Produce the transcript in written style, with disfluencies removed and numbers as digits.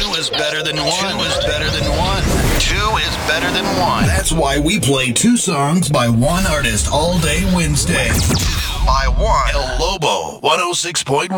is better than one. Two is better than one. Two is better than one. That's why we play two songs by one artist all day Wednesday. By one. El Lobo, 106.1.